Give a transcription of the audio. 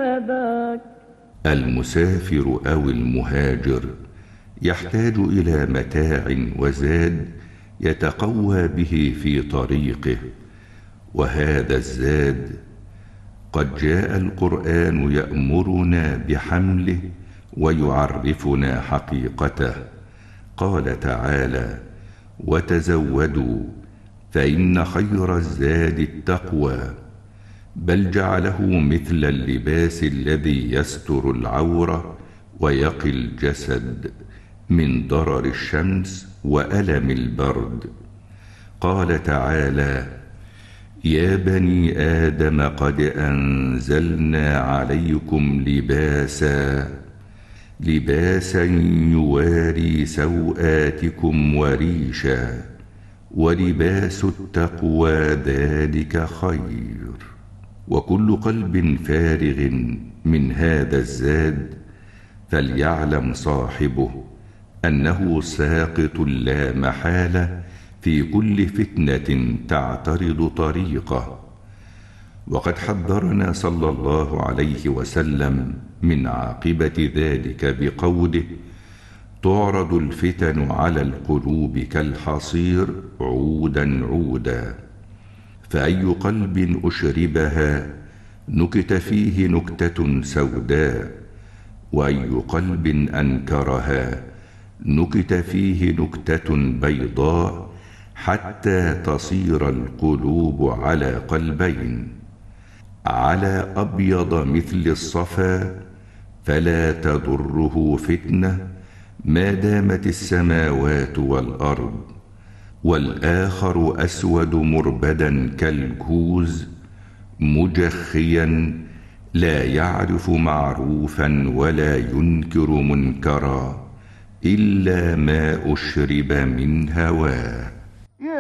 هداك. المسافر أو المهاجر يحتاج إلى متاع وزاد يتقوى به في طريقه، وهذا الزاد قد جاء القرآن يأمرنا بحمله ويعرفنا حقيقته. قال تعالى: وتزودوا فإن خير الزاد التقوى. بل جعله مثل اللباس الذي يستر العورة ويقي الجسد من ضرر الشمس وألم البرد. قال تعالى: يا بني آدم قد أنزلنا عليكم لباسا يواري سوآتكم وريشا ولباس التقوى ذلك خير. وكل قلب فارغ من هذا الزاد فليعلم صاحبه أنه ساقط لا محالة في كل فتنة تعترض طريقه. وقد حذرنا صلى الله عليه وسلم من عاقبة ذلك بقوله: تعرض الفتن على القلوب كالحصير عودا عودا، فأي قلب أشربها نكت فيه نكتة سوداء، وأي قلب أنكرها نكت فيه نكتة بيضاء، حتى تصير القلوب على قلبين: على أبيض مثل الصفا فلا تضره فتنة ما دامت السماوات والأرض، والآخر أسود مربدا كالكوز مجخيا لا يعرف معروفا ولا ينكر منكرا إلا ما أشرب من هواه.